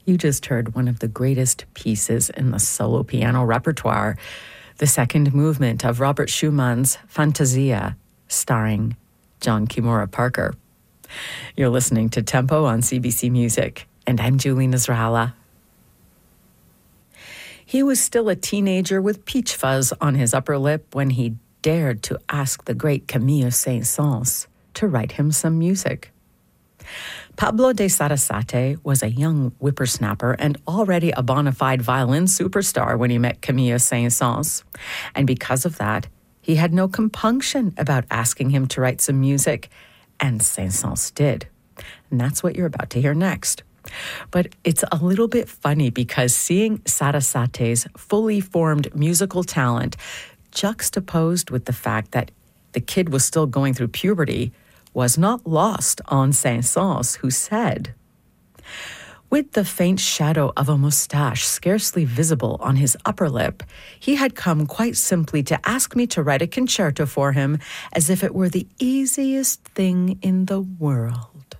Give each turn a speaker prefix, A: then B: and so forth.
A: You just heard one of the greatest pieces in the solo piano repertoire, the second movement of Robert Schumann's Fantasia, starring John Kimura Parker. You're listening to Tempo on CBC Music, and I'm Julie Nasrallah. He was still a teenager with peach fuzz on his upper lip when he dared to ask the great Camille Saint-Saëns to write him some music. Pablo de Sarasate was a young whippersnapper and already a bona fide violin superstar when he met Camille Saint-Saëns. And because of that, he had no compunction about asking him to write some music, and Saint-Saëns did. And that's what you're about to hear next. But it's a little bit funny because seeing Sarasate's fully formed musical talent juxtaposed with the fact that the kid was still going through puberty was not lost on Saint-Saëns, who said, "With the faint shadow of a moustache scarcely visible on his upper lip, he had come quite simply to ask me to write a concerto for him as if it were the easiest thing in the world."